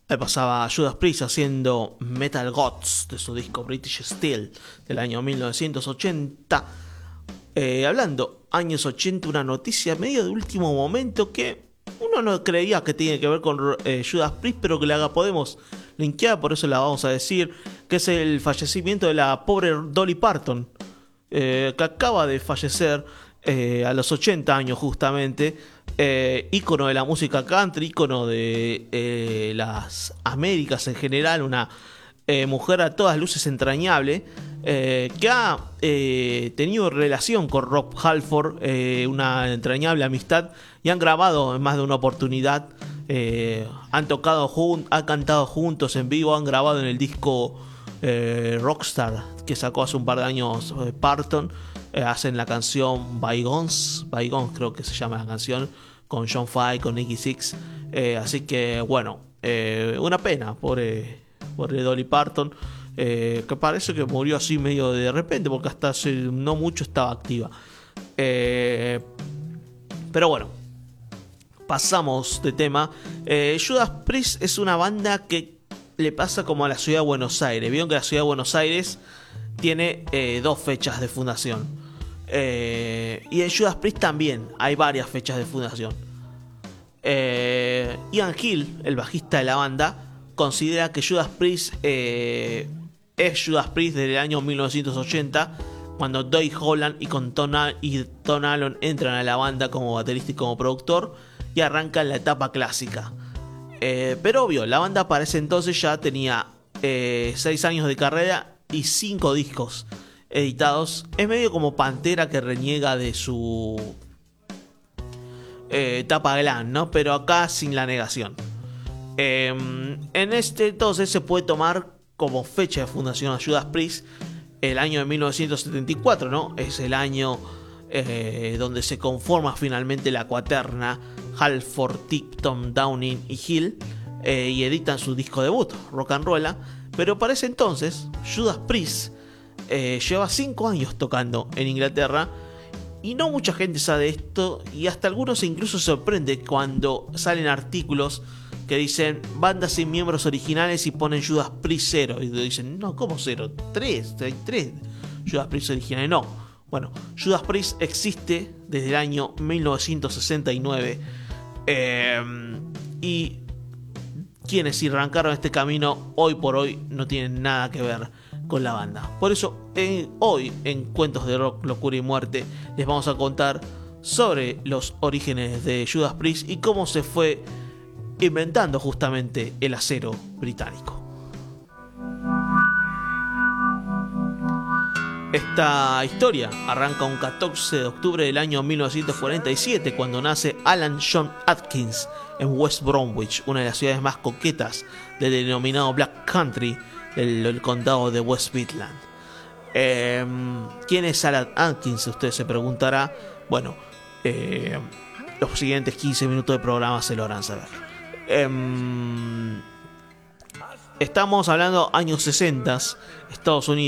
Ahí pasaba Judas Priest haciendo Metal Gods de su disco British Steel del año 1980. Hablando, años 80, una noticia medio de último momento que uno no creía que tiene que ver con Judas Priest, pero que la podemos linkear, por eso la vamos a decir, que es el fallecimiento de la pobre Dolly Parton, que acaba de fallecer a los 80 años justamente, ícono de la música country, ícono de las Américas en general, una mujer a todas luces entrañable, que ha tenido relación con Rob Halford, una entrañable amistad, y han grabado en más de una oportunidad, han cantado juntos en vivo, han grabado en el disco Rockstar que sacó hace un par de años Parton. Hacen la canción Bygones creo que se llama la canción, con John Five, con Nicky Six, así que bueno, una pena por Dolly Parton, que parece que murió así medio de repente, porque hasta hace no mucho estaba activa, pero bueno, pasamos de tema. Judas Priest es una banda que le pasa como a la ciudad de Buenos Aires. Vieron que la ciudad de Buenos Aires tiene 2 fechas de fundación, y en Judas Priest también hay varias fechas de fundación. Ian Hill, el bajista de la banda, considera que Judas Priest es Judas Priest desde el año 1980, cuando Dave Holland y Tom Allman entran a la banda como baterista y como productor, y arrancan la etapa clásica. Pero obvio, la banda para ese entonces ya tenía 6 años de carrera y 5 discos editados. Es medio como Pantera, que reniega de su etapa glam, ¿no? Pero acá sin la negación. En este entonces se puede tomar como fecha de fundación a Judas Priest el año de 1974, ¿no? Es el año donde se conforma finalmente la cuaterna Halford, Tipton, Downing y Hill, y editan su disco debut, Rock and Rolla. Pero para ese entonces Judas Priest lleva 5 años tocando en Inglaterra, y no mucha gente sabe esto, y hasta algunos incluso se sorprende cuando salen artículos que dicen banda sin miembros originales y ponen Judas Priest 0, y dicen, no, ¿cómo 0? 3, hay 3 Judas Priest originales. No, bueno, Judas Priest existe desde el año 1969, y quienes arrancaron este camino hoy por hoy no tienen nada que ver con la banda. Por eso hoy en Cuentos de Rock, Locura y Muerte les vamos a contar sobre los orígenes de Judas Priest y cómo se fue inventando justamente el acero británico. Esta historia arranca un 14 de octubre del año 1947, cuando nace Alan John Atkins en West Bromwich, una de las ciudades más coquetas del denominado Black Country del condado de West Midland. ¿Quién es Alan Atkins? Usted se preguntará. Bueno, los siguientes 15 minutos de programa se lo harán saber. Estamos hablando años 60, Estados Unidos.